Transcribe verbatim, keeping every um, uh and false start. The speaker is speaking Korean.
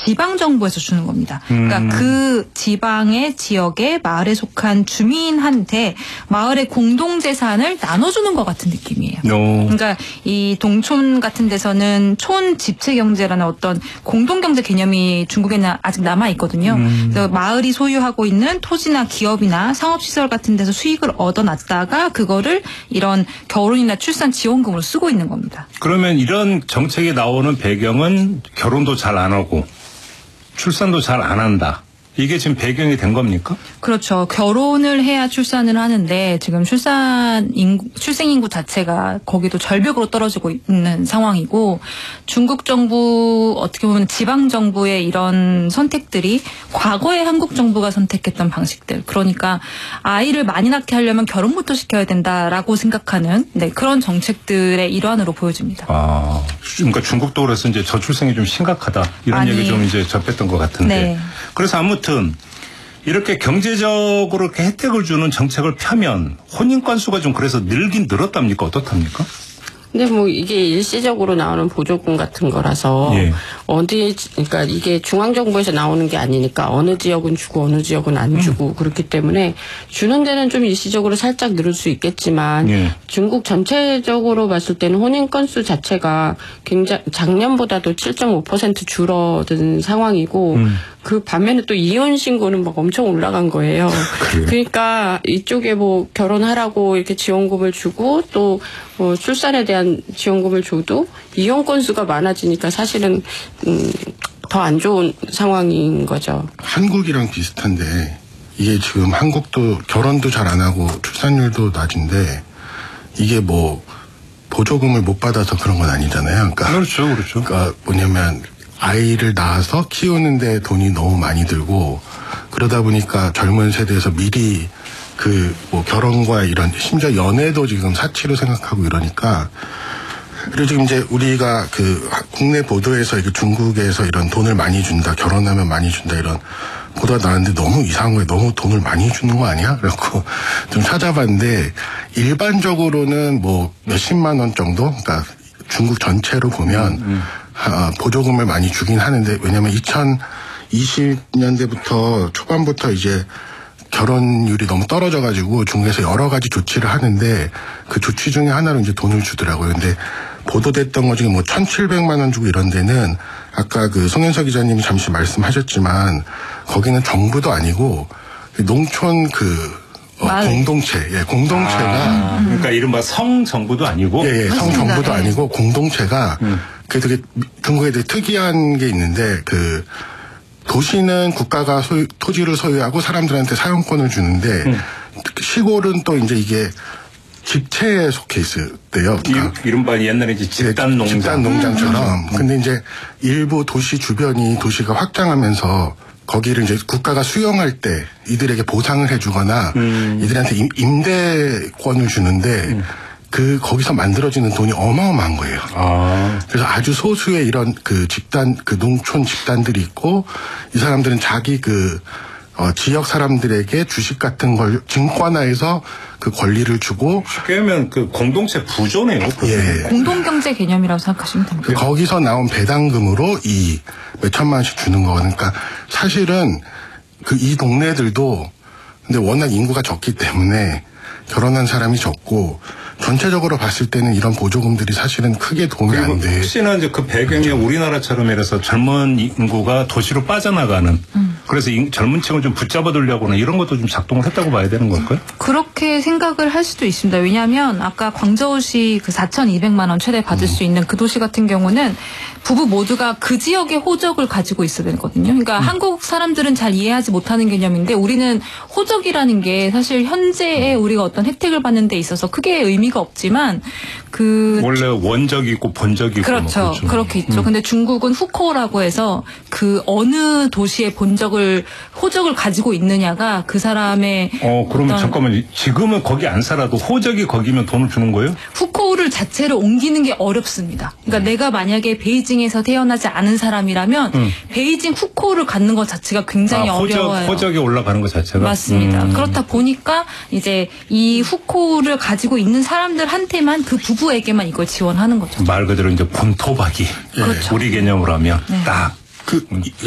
지방 정부에서 주는 겁니다. 그러니까 음. 그 지방의 지역의 마을에 속한 주민한테 마을의 공동 재산을 나눠주는 것 같은 느낌이에요. 오. 그러니까 이 동촌 같은 데서는 촌 집체 경제라는 어떤 공동 경제 개념이 중국에는 아직 남아 있거든요. 음. 그래서 마을이 소유하고 있는 토지나 기업이나 상업시설 같은 데서 수익을 얻어놨다가 그거를 이런 결혼이나 출산 지원금으로 쓰고 있는 겁니다. 그러면 이런 정책이 나오는 배경은 결혼도 잘 안 하고 출산도 잘 안 한다. 이게 지금 배경이 된 겁니까? 그렇죠. 결혼을 해야 출산을 하는데 지금 출산 인구, 출생 인구 자체가 거기도 절벽으로 떨어지고 있는 상황이고 중국 정부 어떻게 보면 지방 정부의 이런 선택들이 과거에 한국 정부가 선택했던 방식들 그러니까 아이를 많이 낳게 하려면 결혼부터 시켜야 된다라고 생각하는 네, 그런 정책들의 일환으로 보여집니다. 아, 그러니까 중국도 그래서 이제 저출생이 좀 심각하다 이런 많이. 얘기 좀 이제 접했던 것 같은데. 네. 그래서 아무튼. 이렇게 경제적으로 이렇게 혜택을 주는 정책을 펴면 혼인 건수가 좀 그래서 늘긴 늘었답니까? 어떻답니까? 근데 뭐 이게 일시적으로 나오는 보조금 같은 거라서 예. 어디 그러니까 이게 중앙 정부에서 나오는 게 아니니까 어느 지역은 주고 어느 지역은 안 주고 음. 그렇기 때문에 주는 데는 좀 일시적으로 살짝 늘을 수 있겠지만 예. 중국 전체적으로 봤을 때는 혼인 건수 자체가 굉장히 작년보다도 칠 점 오 퍼센트 줄어든 상황이고 음. 그 반면에 또 이혼 신고는 막 엄청 올라간 거예요. 그래요? 그러니까 이쪽에 뭐 결혼하라고 이렇게 지원금을 주고 또 뭐 출산에 대한 지원금을 줘도 이혼 건수가 많아지니까 사실은 음, 더 안 좋은 상황인 거죠. 한국이랑 비슷한데 이게 지금 한국도 결혼도 잘 안 하고 출산율도 낮은데 이게 뭐 보조금을 못 받아서 그런 건 아니잖아요. 그러니까 그렇죠, 그렇죠. 그러니까 뭐냐면 아이를 낳아서 키우는데 돈이 너무 많이 들고 그러다 보니까 젊은 세대에서 미리 그 뭐 결혼과 이런 심지어 연애도 지금 사치로 생각하고 이러니까 그리고 지금 이제 우리가 그 국내 보도에서 이게 중국에서 이런 돈을 많이 준다 결혼하면 많이 준다 이런 보도가 나왔는데 너무 이상한 거예요. 너무 돈을 많이 주는 거 아니야? 그래갖고 좀 찾아봤는데 일반적으로는 뭐 몇십만 원 정도 그러니까 중국 전체로 보면 음, 음. 아, 보조금을 많이 주긴 하는데 왜냐하면 이천이십 년대부터 초반부터 이제 결혼율이 너무 떨어져가지고 중국에서 여러 가지 조치를 하는데 그 조치 중에 하나로 이제 돈을 주더라고요. 근데 보도됐던 것 중에 뭐 천칠백만 원 주고 이런 데는 아까 그 송현석 기자님이 잠시 말씀하셨지만 거기는 정부도 아니고 농촌 그 어, 공동체, 예, 공동체가 아, 그러니까 이른바 성 정부도 아니고, 예, 예 성 정부도 네. 아니고 공동체가 음. 그 되게 중국에 되게 특이한 게 있는데 그 도시는 국가가 소유, 토지를 소유하고 사람들한테 사용권을 주는데 음. 시골은 또 이제 이게 집체에 속해 있었대요. 그러니까 이른바 옛날에 이제 집단 농장, 집단 농장처럼. 음. 근데 이제 일부 도시 주변이 도시가 확장하면서. 거기를 이제 국가가 수용할 때 이들에게 보상을 해주거나 음. 이들한테 임, 임대권을 주는데 음. 그 거기서 만들어지는 돈이 어마어마한 거예요. 아. 그래서 아주 소수의 이런 그 집단 그 농촌 집단들이 있고 이 사람들은 자기 그 어, 지역 사람들에게 주식 같은 걸 증권화해서 그 권리를 주고 쉽게 하면 그 공동체 부조네요. 예. 공동경제 개념이라고 생각하시면 됩니다. 거기서 나온 배당금으로 이 몇천만 원씩 주는 거거든요. 그러니까 사실은 그 이 동네들도 근데 워낙 인구가 적기 때문에 결혼한 사람이 적고 전체적으로 봤을 때는 이런 보조금들이 사실은 크게 도움이 안 돼. 혹시나 이제 그 배경에 그렇죠. 우리나라처럼 이래서 젊은 인구가 도시로 빠져나가는 음. 그래서 젊은 층을 좀 붙잡아두려고는 이런 것도 좀 작동을 했다고 봐야 되는 걸까요? 그렇게 생각을 할 수도 있습니다. 왜냐하면 아까 광저우시 그 사천이백만 원 최대 받을 음. 수 있는 그 도시 같은 경우는 부부 모두가 그 지역의 호적을 가지고 있어야 되거든요. 그러니까 음. 한국 사람들은 잘 이해하지 못하는 개념인데 우리는 호적이라는 게 사실 현재의 우리가 어떤 혜택을 받는 데 있어서 크게 의미가 없지만 그 원래 원적이 있고 본적이 있고 그렇죠. 뭐 그렇죠. 그렇게 있죠. 음. 근데 중국은 후코라고 해서 그 어느 도시의 본적을 호적을 가지고 있느냐가 그 사람의 어 그러면 잠깐만 지금은 거기 안 살아도 호적이 거기면 돈을 주는 거예요? 후코를 자체를 옮기는 게 어렵습니다. 그러니까 음. 내가 만약에 베이징에서 태어나지 않은 사람이라면 음. 베이징 후코를 갖는 것 자체가 굉장히 아, 호적, 어려워요. 호적이 올라가는 것 자체가? 맞습니다. 음. 그렇다 보니까 이제 이 후코를 가지고 있는 사람들한테만 그 부부에게만 이걸 지원하는 거죠. 말 그대로 이제 본토박이. 그렇죠. 우리 개념으로 하면 네. 딱. 그